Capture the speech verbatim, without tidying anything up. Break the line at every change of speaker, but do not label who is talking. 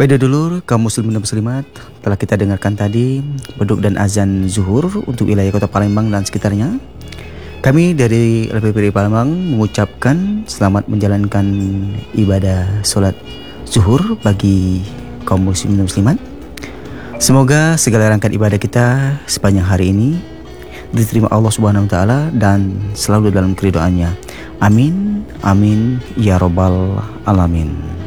Baik dulur, kaum muslimin dan muslimat, telah kita dengarkan tadi beduk dan azan zuhur untuk wilayah Kota Palembang dan sekitarnya. Kami dari L P P D Palembang mengucapkan selamat menjalankan ibadah sholat zuhur bagi kaum muslimin dan muslimat. Semoga segala rangkaian ibadah kita sepanjang hari ini diterima Allah Subhanahu wa taala dan selalu dalam keridhaannya. Amin, amin ya rabbal alamin.